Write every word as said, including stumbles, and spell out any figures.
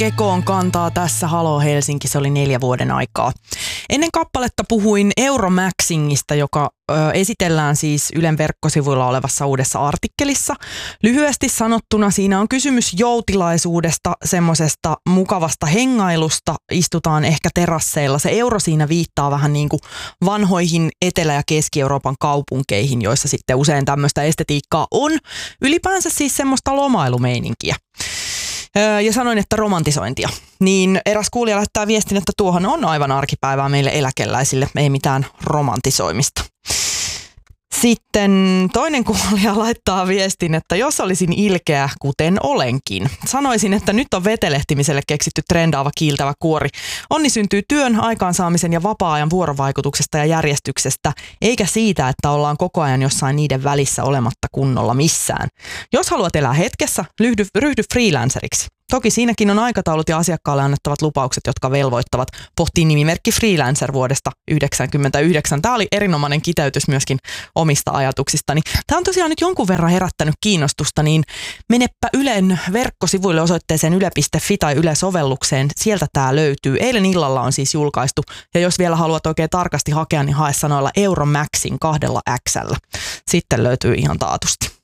kekoon kantaa tässä Halo Helsinki, se oli neljä vuoden aikaa. Ennen kappaletta puhuin Euromaxingista, joka ö, esitellään siis Ylen verkkosivuilla olevassa uudessa artikkelissa. Lyhyesti sanottuna siinä on kysymys joutilaisuudesta, semmoisesta mukavasta hengailusta, istutaan ehkä terasseilla. Se euro siinä viittaa vähän niin kuin vanhoihin Etelä- ja Keski-Euroopan kaupunkeihin, joissa sitten usein tämmöistä estetiikkaa on. Ylipäänsä siis semmoista lomailumeininkiä. Ja sanoin, että romantisointia. Niin eräs kuulija lähettää viestin, että tuohon on aivan arkipäivää meille eläkeläisille, ei mitään romantisoimista. Sitten toinen kuulija laittaa viestin, että jos olisin ilkeä, kuten olenkin. Sanoisin, että nyt on vetelehtimiselle keksitty trendaava kiiltävä kuori. Onni syntyy työn, aikaansaamisen ja vapaa-ajan vuorovaikutuksesta ja järjestyksestä, eikä siitä, että ollaan koko ajan jossain niiden välissä olematta kunnolla missään. Jos haluat elää hetkessä, ryhdy, ryhdy freelanceriksi. Toki siinäkin on aikataulut ja asiakkaalle annettavat lupaukset, jotka velvoittavat. Pohtii nimimerkki freelancer vuodesta yhdeksänkymmentäyhdeksän. Tämä oli erinomainen kiteytys myöskin omista ajatuksistani. Tämä on tosiaan nyt jonkun verran herättänyt kiinnostusta, niin menepä Ylen verkkosivuille osoitteeseen yle piste fi tai Yle-sovellukseen. Sieltä tämä löytyy. Eilen illalla on siis julkaistu. Ja jos vielä haluat oikein tarkasti hakea, niin hae sanoilla Euromaxing kahdella X:llä. Sitten löytyy ihan taatusti.